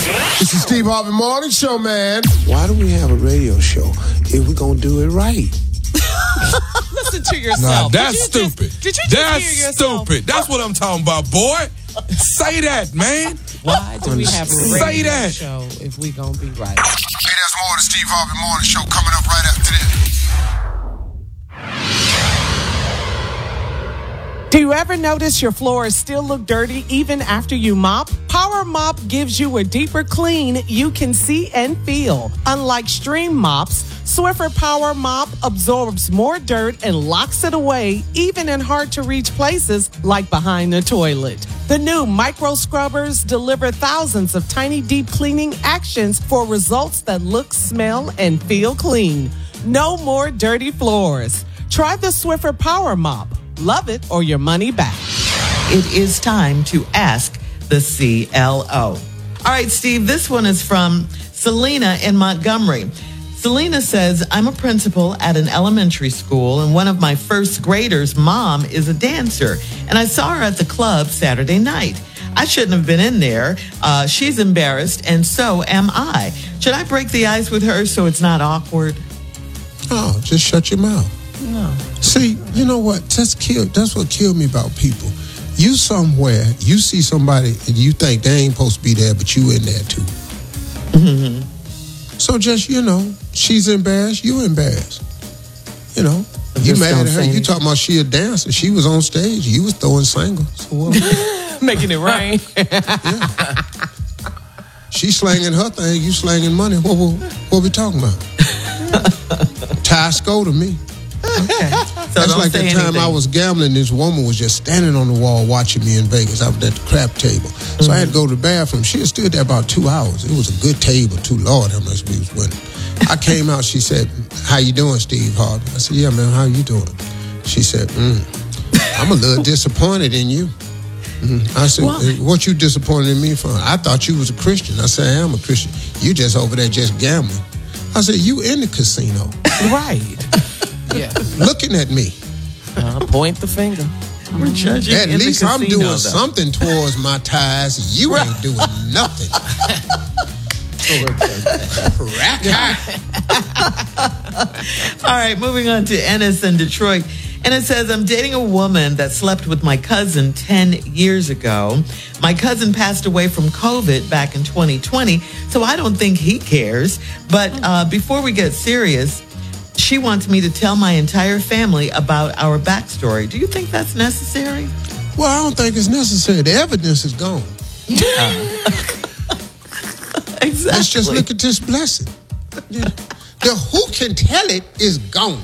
It's the Steve Harvey Morning Show, man. Why do we have a radio show if we're going to do it right? Listen to yourself. Nah, that's stupid. Did you just That's hear yourself? stupid. That's what I'm talking about, boy. Say that, man. Why do we have a Say radio that. show if we gonna be right? Hey, there's more of the Steve Harvey Morning Show coming up right after this. Do you ever notice your floors still look dirty even after you mop? Power Mop gives you a deeper clean you can see and feel. Unlike stream mops, Swiffer Power Mop absorbs more dirt and locks it away, even in hard-to-reach places like behind the toilet. The new micro scrubbers deliver thousands of tiny deep cleaning actions for results that look, smell, and feel clean. No more dirty floors. Try the Swiffer Power Mop. Love it or your money back. It is time to ask the CLO. All right, Steve, this one is from Selena in Montgomery. Selena says, I'm a principal at an elementary school, and one of my first graders' mom is a dancer, and I saw her at the club Saturday night. I shouldn't have been in there. She's embarrassed, and so am I. Should I break the ice with her so it's not awkward? Oh, just shut your mouth. No. See, you know what? That's what killed me about people. You somewhere, you see somebody, and you think they ain't supposed to be there, but you in there too. Mm-hmm. So just, she's embarrassed, you embarrassed. You Just mad don't at her. say You anything. talking about she a dancer. She was on stage. You was throwing singles. Making it rain. She slanging her thing, you slanging money. What we talking about? Ty Sco to me. Okay. So That's don't like say that time anything. I was gambling. This woman was just standing on the wall watching me in Vegas. I was at the crap table. So I had to go to the bathroom. She had stood there about 2 hours. It was a good table, too. Lord, how much we was winning. I came out. She said, how you doing, Steve Harvey? I said, yeah, man, how you doing? She said, I'm a little disappointed in you. I said, what you disappointed in me for? I thought you was a Christian. I said, I am a Christian. You just over there just gambling. I said, you in the casino. Right. Yeah. Looking at me. Point the finger. We're judging At in the least I'm casino, doing though. something towards my ties. You ain't doing nothing. All right, moving on to Ennis in Detroit. And it says, I'm dating a woman that slept with my cousin 10 years ago. My cousin passed away from COVID back in 2020, so I don't think he cares. But before we get serious, she wants me to tell my entire family about our backstory. Do you think that's necessary? Well, I don't think it's necessary. The evidence is gone. Exactly. Let's just look at this blessing. The who can tell it is gone.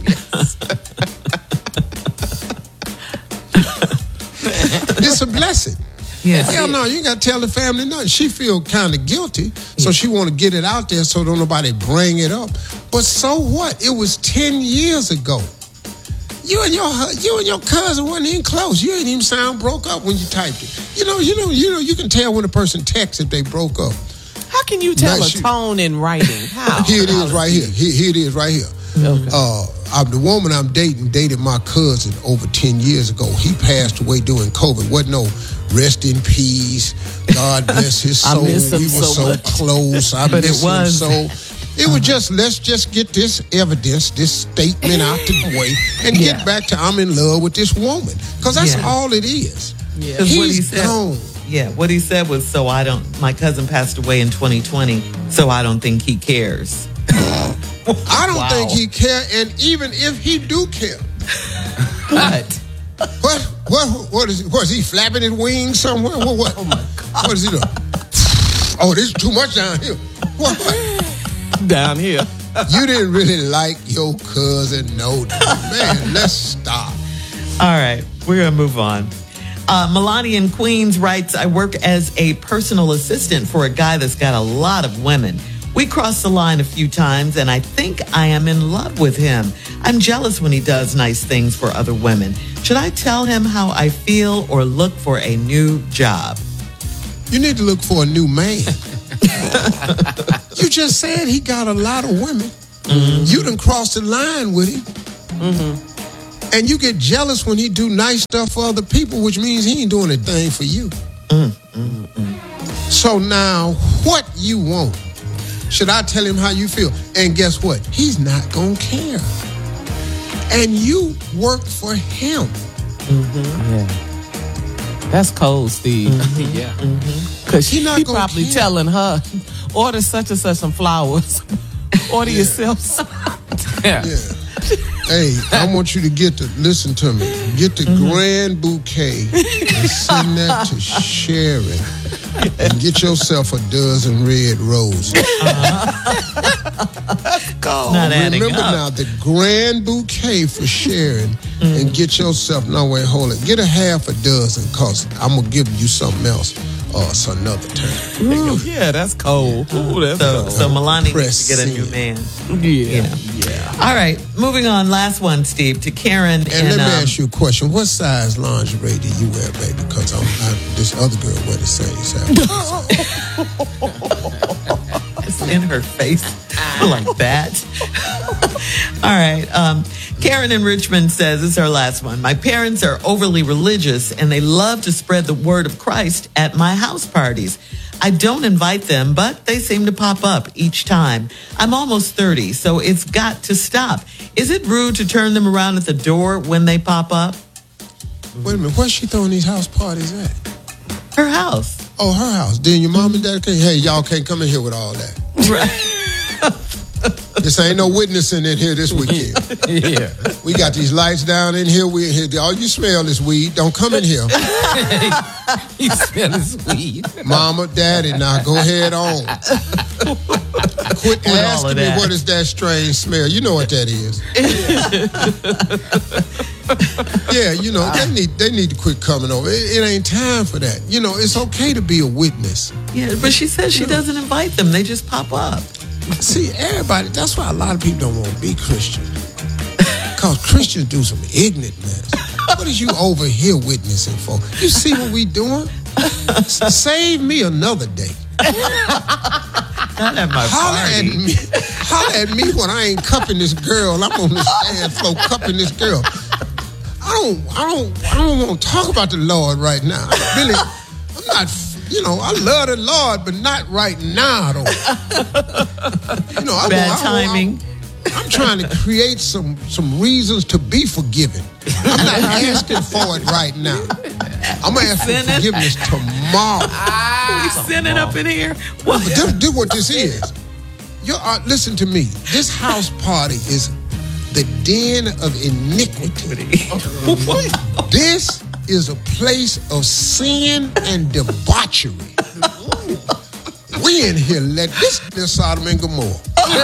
It's a blessing. Yes. Hell no, you ain't got to tell the family nothing. She feel kind of guilty, so she want to get it out there so don't nobody bring it up. But so what? It was 10 years ago. You and your cousin wasn't even close. You ain't even sound broke up when you typed it. You can tell when a person texts if they broke up. How can you tell Nice a you- tone in writing? How? Here it is right here. Here it is right here. Okay. The woman I'm dated my cousin over 10 years ago. He passed away during COVID. Wasn't no rest in peace. God bless his I soul. miss him We were so so much. close. I But it miss him was. so. It was just, let's just get this evidence, this statement out the way and get back to I'm in love with this woman. Because that's Yeah. all it is. Yeah. 'Cause what he He's said- gone. Yeah, what he said was, my cousin passed away in 2020, so I don't think he cares. I don't think he care, and even if he do care, What? what is he flapping his wings somewhere? What? Oh my God! What is he doing? Oh, this is too much down here. What? Down here. You didn't really like your cousin, no, man. Let's stop. All right, we're going to move on. Melania in Queens writes, I work as a personal assistant for a guy that's got a lot of women. We crossed the line a few times, and I think I am in love with him. I'm jealous when he does nice things for other women. Should I tell him how I feel or look for a new job? You need to look for a new man. You just said he got a lot of women. Mm-hmm. You done crossed the line with him. Mm-hmm. And you get jealous when he do nice stuff for other people, which means he ain't doing a thing for you. So now, what you want. Should I tell him how you feel? And guess what? He's not going to care. And you work for him. Mm-hmm. Yeah. That's cold, Steve. Mm-hmm. Yeah. Because he probably care. telling her, order such and such some flowers. Order yourself some. Yeah. Hey, I want you to listen to me. Get the grand bouquet and send that to Sharon. And get yourself a dozen red roses. Not adding Remember up. now, the grand bouquet for Sharon, and get yourself, no, wait, hold it. Get a half a dozen, because I'm going to give you something else some another time. Ooh, yeah, that's cold. Ooh, that's cold. So Milani needs to get a new man. Yeah. All right, moving on. Last one, Steve, to Karen. And let me ask you a question. What size lingerie do you wear, baby? Because this other girl wear the same size. It's in her face like that. All right. Karen in Richmond says, this is our last one. My parents are overly religious and they love to spread the word of Christ at my house parties. I don't invite them, but they seem to pop up each time. I'm almost 30, so it's got to stop. Is it rude to turn them around at the door when they pop up? Wait a minute. Where's she throwing these house parties at? Her house. Oh, her house. Then your mom and dad came, hey, y'all can't come in here with all that. Right. This ain't no witnessing in here this weekend. Yeah. We got these lights down in here. We in here. All you smell is weed. Don't come in here. You smell his weed. Mama, daddy, now go ahead on. Quit all asking of me that. what is that strange smell. You know what that is. Yeah, you know, they need to quit coming over. It ain't time for that. You know, it's okay to be a witness. Yeah, but she says she doesn't invite them. They just pop up. See, everybody, that's why a lot of people don't want to be Christian. Because Christians do some ignorant mess. What is you over here witnessing for? You see what we doing? Save me another day. Not at my party. Holler at me when I ain't cupping this girl. I'm on the stand floor cupping this girl. I don't want to talk about the Lord right now. I'm not. You know, I love the Lord, but not right now, though. You know, Bad timing. I'm trying to create some reasons to be forgiven. I'm not asking for it right now. I'm going to ask for forgiveness tomorrow. We sinning up in here. But do what this is. Listen to me. This house party is the den of iniquity. This is a place of sin and debauchery. We in here let this Sodom and Gomorrah.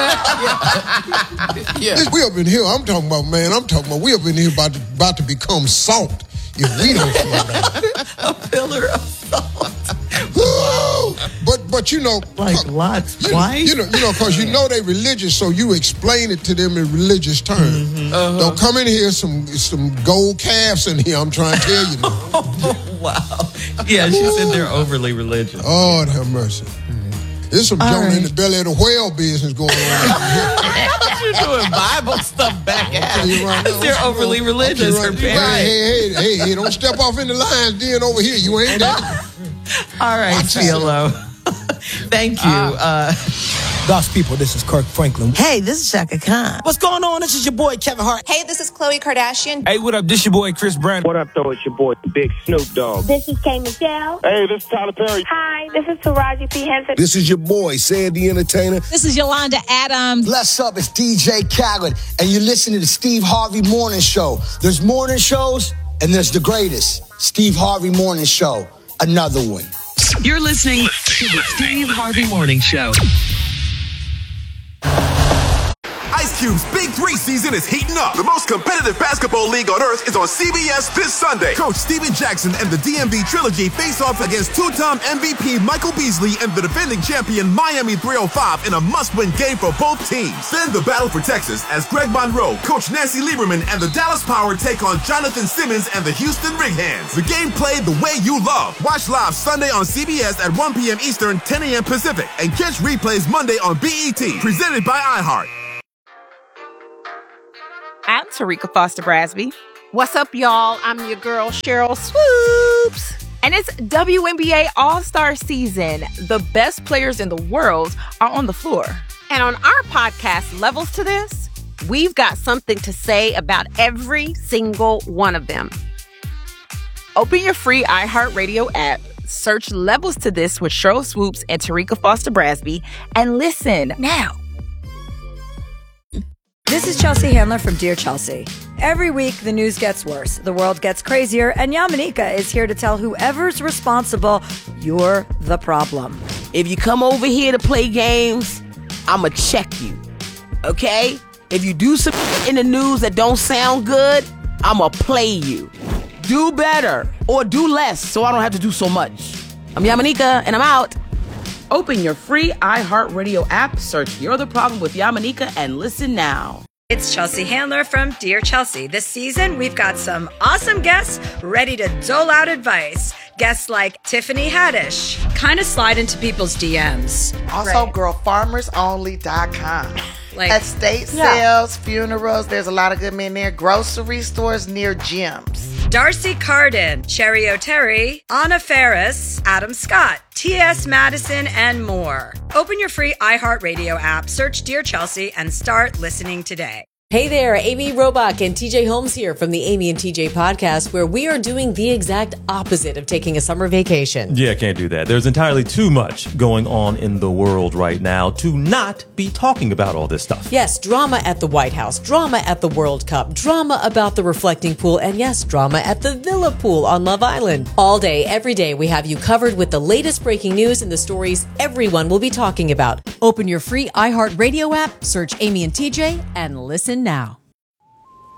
Yeah. We up in here, I'm talking about we up in here about to become salt if we don't slow down. A pillar of salt. Woo! But you know, Like Lot's wife? You know, because you know they religious, so you explain it to them in religious terms. Mm-hmm. Don't come in here some gold calves in here. I'm trying to tell you now. Wow. Yeah, she said they're overly religious. Lord have mercy. There's some Jonah in the belly of the whale business going on here. You're doing Bible stuff back at You right now. They're overly religious, her parents. Hey, don't step off in the lion's den over here. You ain't that. All right, Watch yourself. CLO. Thank you. God's people, this is Kirk Franklin. Hey, this is Shaka Khan. What's going on? This is your boy Kevin Hart. Hey, this is Khloe Kardashian. Hey, what up? This your boy Chris Brown. What up, though? It's your boy, Big Snoop Dogg. This is K. Michelle. Hey, this is Tyler Perry. Hi, this is Taraji P. Henson. This is your boy, Sandy the Entertainer. This is Yolanda Adams. What's up? It's DJ Khaled, and you're listening to the Steve Harvey Morning Show. There's morning shows, and there's the greatest, Steve Harvey Morning Show. Another one. You're listening to the Steve Harvey Morning Show. Ice Cube's Big 3 season is heating up. The most competitive basketball league on earth is on CBS this Sunday. Coach Steven Jackson and the DMV Trilogy face off against two-time MVP Michael Beasley and the defending champion Miami 305 in a must-win game for both teams. Then the battle for Texas as Greg Monroe, Coach Nancy Lieberman, and the Dallas Power take on Jonathan Simmons and the Houston Rig Hands. The game played the way you love. Watch live Sunday on CBS at 1 p.m. Eastern, 10 a.m. Pacific, and catch replays Monday on BET. Presented by iHeart. I'm Tarika Foster Brasby. What's up, y'all? I'm your girl, Cheryl Swoops. And it's WNBA All-Star season. The best players in the world are on the floor. And on our podcast, Levels to This, we've got something to say about every single one of them. Open your free iHeartRadio app, search Levels to This with Cheryl Swoops and Tarika Foster Brasby, and listen now. This is Chelsea Handler from Dear Chelsea. Every week, the news gets worse, the world gets crazier, and Yamanika is here to tell whoever's responsible, you're the problem. If you come over here to play games, I'ma check you, okay? If you do some in the news that don't sound good, I'ma play you. Do better or do less so I don't have to do so much. I'm Yamanika, and I'm out. Open your free iHeartRadio app, search You're the Problem with Yamanika, and listen now. It's Chelsea Handler from Dear Chelsea. This season, we've got some awesome guests ready to dole out advice. Guests like Tiffany Haddish, kind of slide into people's DMs. Also, girlfarmersonly.com. Estate sales, funerals, there's a lot of good men there. Grocery stores near gyms. Darcy Carden, Cherry O'Terry, Anna Ferris, Adam Scott, T.S. Madison, and more. Open your free iHeartRadio app, search Dear Chelsea, and start listening today. Hey there, Amy Robach and TJ Holmes here from the Amy and TJ podcast, where we are doing the exact opposite of taking a summer vacation. Yeah, can't do that. There's entirely too much going on in the world right now to not be talking about all this stuff. Yes, drama at the White House, drama at the World Cup, drama about the reflecting pool, and yes, drama at the Villa pool on Love Island. All day, every day, we have you covered with the latest breaking news and the stories everyone will be talking about. Open your free iHeartRadio app, search Amy and TJ, and listen now.